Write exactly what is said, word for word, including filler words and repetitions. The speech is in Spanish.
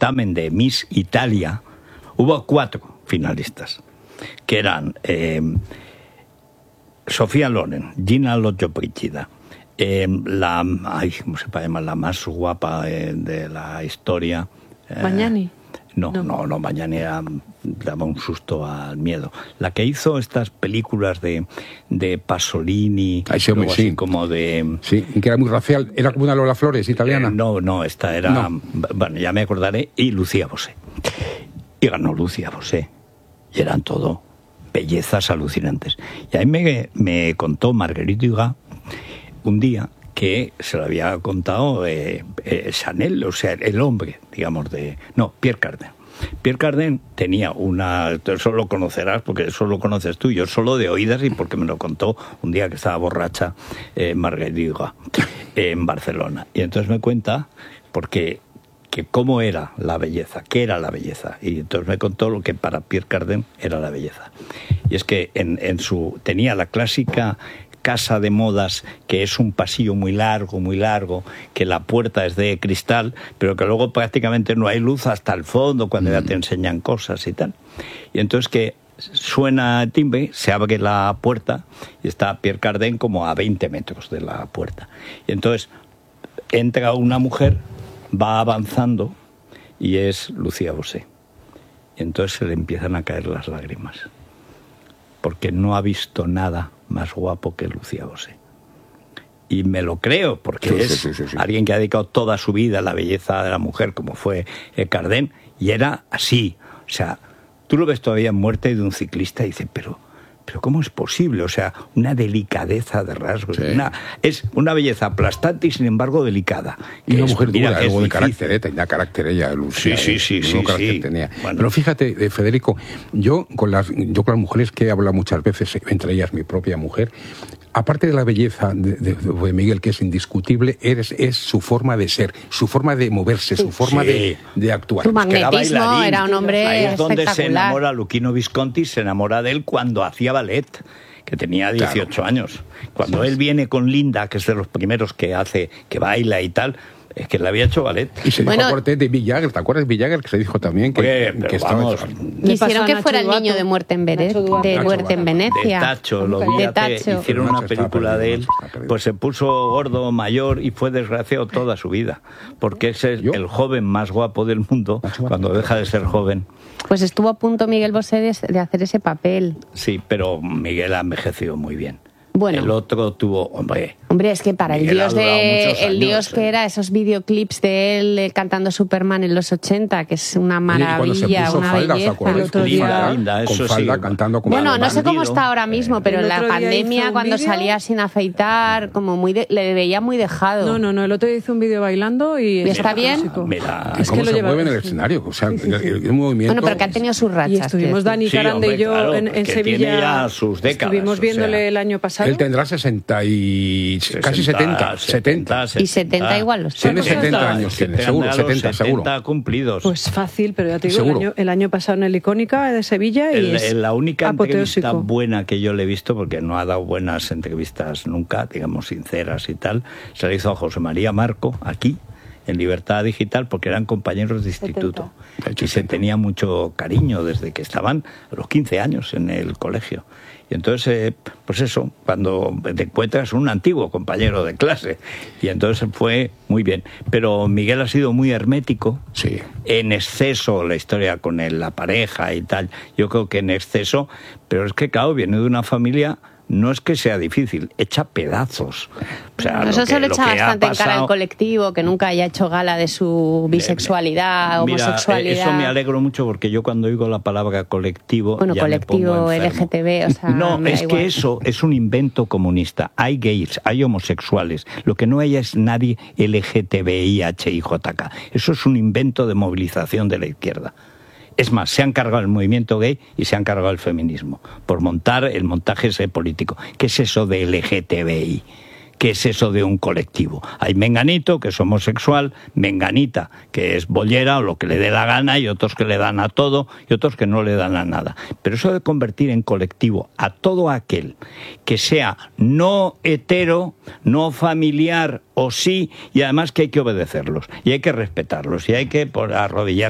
certamen de Miss Italia, hubo cuatro finalistas, que eran eh, Sofía Loren, Gina Lollobrigida, eh, la, ay, ¿cómo se llama? La más guapa eh, de la historia. Eh, Magnani. No, no, no, no, Magnani era, daba un susto al miedo. La que hizo estas películas de, de Pasolini, Ay, sí, luego sí. así como de... Sí, que era muy racial, era como una Lola Flores italiana. Eh, no, no, esta era... No. Bueno, ya me acordaré, y Lucía Bosé. Y ganó Lucía Bosé. Y eran todo bellezas alucinantes. Y ahí me, me contó Marguerite Duras un día que se lo había contado eh, eh, Chanel, o sea, el hombre, digamos, de... No, Pierre Cardin. Pierre Cardin tenía una... Eso lo conocerás porque eso lo conoces tú. Yo solo de oídas y porque me lo contó un día que estaba borracha eh, Marguerite Duras eh, en Barcelona. Y entonces me cuenta porque... que cómo era la belleza, qué era la belleza. Y entonces me contó lo que para Pierre Cardin era la belleza. Y es que en, en su tenía la clásica casa de modas, que es un pasillo muy largo, muy largo, que la puerta es de cristal, pero que luego prácticamente no hay luz hasta el fondo cuando mm. ya te enseñan cosas y tal. Y entonces que suena el timbre, se abre la puerta y está Pierre Cardin como a veinte metros de la puerta. Y entonces entra una mujer, va avanzando y es Lucía Bosé. Y entonces se le empiezan a caer las lágrimas, porque no ha visto nada más guapo que Lucía Bosé. Y me lo creo, porque sí, es sí, sí, sí. alguien que ha dedicado toda su vida a la belleza de la mujer, como fue Cardin, y era así. O sea, tú lo ves todavía en Muerte de un ciclista y dices, pero... Pero ¿cómo es posible? O sea, una delicadeza de rasgos. Sí. Una, es una belleza aplastante y, sin embargo, delicada. Y una es, mujer dura, algo de difícil. carácter, ¿eh? Tenía carácter ella, Lucía. Sí, sí, sí. sí, sí, sí. Tenía. Bueno. Pero fíjate, eh, Federico, yo con, las, yo con las mujeres que he hablado muchas veces, entre ellas mi propia mujer, aparte de la belleza de, de, de Miguel, que es indiscutible, eres, es su forma de ser, su forma de moverse, su forma sí. de, de actuar. Su magnetismo, era, era un hombre Ahí es donde espectacular. se enamora Luchino Visconti, se enamora de él cuando hacía ballet, que tenía dieciocho claro. años. Cuando sí, él viene con Linda, que es de los primeros que hace, que baila y tal, es que le había hecho ballet. Y se bueno, dijo corte de Mick Jagger, ¿te acuerdas de Mick Jagger? Que se dijo también que, oye, que vamos, estaba... Quisieron que fuera el niño de muerte en, Beret, de muerte en Venecia. De Tacho, lo vi, de Tacho. Hicieron una película de él, pues se puso gordo, mayor y fue desgraciado toda su vida. Porque es el, el joven más guapo del mundo cuando deja de ser joven. Pues estuvo a punto Miguel Bosé de, de hacer ese papel. Sí, pero Miguel ha envejecido muy bien. Bueno, el otro tuvo, hombre... Hombre, es que para el dios de el dios que era, esos videoclips de él eh, cantando Superman en los ochenta, que es una maravilla, una falda, belleza. El otro día, linda, con falda, sí. cantando como bueno, no sé cómo está ahora mismo, pero en la pandemia, cuando video... salía sin afeitar, como muy de, le veía muy dejado. No, no, no, el otro día hizo un vídeo bailando y... ¿Y está bien? Mira, es que lo se mueve en el escenario, o sea, el, el, el movimiento... Bueno, pero que han tenido sus rachas. Y estuvimos Dani sí, Carande hombre, y yo claro, en, en Sevilla, tiene ya sus décadas, estuvimos viéndole o sea, el año pasado. Él tendrá sesenta y... sesenta, casi setenta, setenta, setenta. Y setenta igual los tiene setenta años, tiene, seguro, setenta, seguro. setenta cumplidos. Pues fácil, pero ya te digo, el año, el año pasado en el Icónica de Sevilla y el, es la única apoteósico. Entrevista buena que yo le he visto, porque no ha dado buenas entrevistas nunca, digamos sinceras y tal, se la hizo a José María Marco, aquí, en Libertad Digital, porque eran compañeros de instituto setenta. Y se tenía mucho cariño desde que estaban a los quince años en el colegio. Y entonces, eh, pues eso, cuando te encuentras un antiguo compañero de clase, y entonces fue muy bien. Pero Miguel ha sido muy hermético, sí. En exceso, la historia con él, la pareja y tal, yo creo que en exceso, pero es que, claro, viene de una familia... No es que sea difícil, echa pedazos. O sea, eso lo que, se lo echa lo bastante pasado... en cara al colectivo, que nunca haya hecho gala de su bisexualidad, Mira, homosexualidad. Eso me alegro mucho porque yo cuando oigo la palabra colectivo. Bueno, ya colectivo me L G T B, o sea. No, me es da que igual. eso es un invento comunista. Hay gays, hay homosexuales. Lo que no hay es nadie L G T B I H I J K. Eso es un invento de movilización de la izquierda. Es más, se han cargado el movimiento gay y se han cargado el feminismo por montar el montaje ese político. ¿Qué es eso de L G T B I? ¿Qué es eso de un colectivo? Hay menganito, que es homosexual, menganita, que es bollera o lo que le dé la gana, y otros que le dan a todo y otros que no le dan a nada. Pero eso de convertir en colectivo a todo aquel que sea no hetero, no familiar o sí, y además que hay que obedecerlos y hay que respetarlos y hay que por arrodillarse